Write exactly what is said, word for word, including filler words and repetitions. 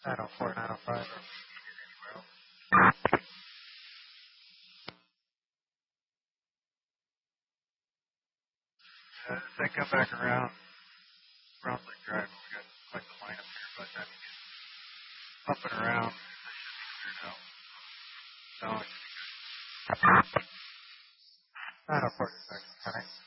nine oh four, nine oh five. Uh, if they come back around, Brunswick Drive, we got quite the lineup here, but I mean, up and around, they should be cleared out. So, it should be good. nine oh four,